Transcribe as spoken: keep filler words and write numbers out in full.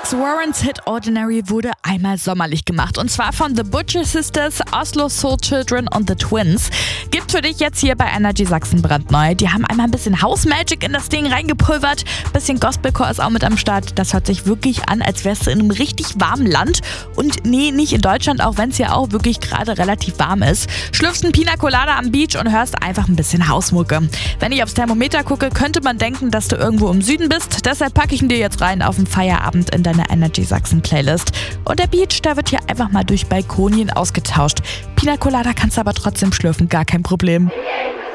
Alex Warrens Hit Ordinary wurde einmal sommerlich gemacht. Und zwar von The Butcher Sisters, Oslo Soul Children und The Twins. Gibt für dich jetzt hier bei Energy Sachsen brandneu. Die haben einmal ein bisschen House Magic in das Ding reingepulvert. Bisschen Gospelcore ist auch mit am Start. Das hört sich wirklich an, als wärst du in einem richtig warmen Land. Und nee, nicht in Deutschland, auch wenn es ja auch wirklich gerade relativ warm ist. Schlürfst ein Pina Colada am Beach und hörst einfach ein bisschen Hausmucke. Wenn ich aufs Thermometer gucke, könnte man denken, dass du irgendwo im Süden bist. Deshalb packe ich ihn dir jetzt rein auf den Feierabend in deine Energy Sachsen Playlist. Und der Beach, da wird hier einfach mal durch Balkonien ausgetauscht. Pina Colada kannst du aber trotzdem schlürfen, gar kein Problem.